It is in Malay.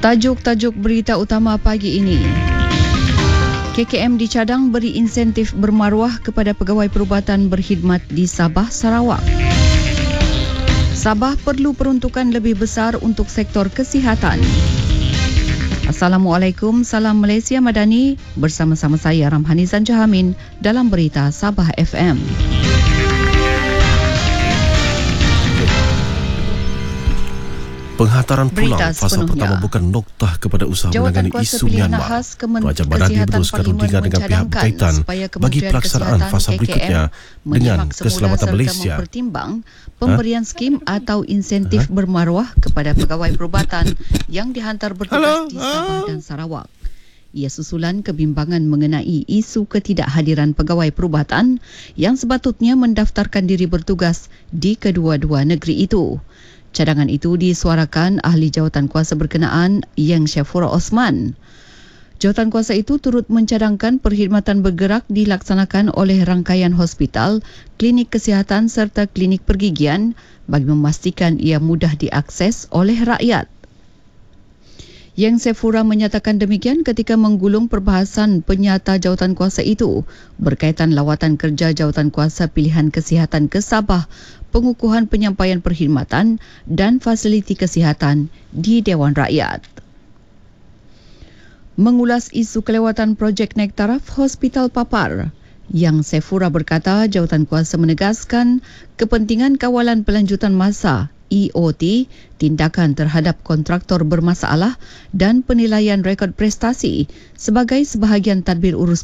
Tajuk-tajuk berita utama pagi ini. KKM dicadang beri insentif bermaruah kepada pegawai perubatan berkhidmat di Sabah, Sarawak. Sabah perlu peruntukan lebih besar untuk sektor kesihatan. Assalamualaikum, salam Malaysia Madani. Bersama-sama saya Ramhanizan Jahamin dalam berita Sabah FM. Penghantaran pulang fasa pertama bukan noktah kepada usaha menangani isu Myanmar. Raja Badani meneruskan rundingan dengan pihak berkaitan bagi pelaksanaan fasa berikutnya dengan keselamatan Malaysia. Mempertimbang pemberian skim atau insentif bermaruah kepada pegawai perubatan yang dihantar bertugas di Sabah dan Sarawak. Ia susulan kebimbangan mengenai isu ketidakhadiran pegawai perubatan yang sepatutnya mendaftarkan diri bertugas di kedua-dua negeri itu. Cadangan itu disuarakan ahli jawatan kuasa berkenaan Yang Syafura Osman. Jawatan kuasa itu turut mencadangkan perkhidmatan bergerak dilaksanakan oleh rangkaian hospital, klinik kesihatan serta klinik pergigian bagi memastikan ia mudah diakses oleh rakyat. Yang Syafura menyatakan demikian ketika menggulung perbahasan penyata jawatan kuasa itu berkaitan lawatan kerja jawatan kuasa pilihan kesihatan ke Sabah, pengukuhan penyampaian perkhidmatan dan fasiliti kesihatan di Dewan Rakyat. Mengulas isu kelewatan projek naik taraf Hospital Papar, Yang Syafura berkata jawatan kuasa menegaskan kepentingan kawalan pelanjutan masa EOT, tindakan terhadap kontraktor bermasalah dan penilaian rekod prestasi sebagai sebahagian tadbir urus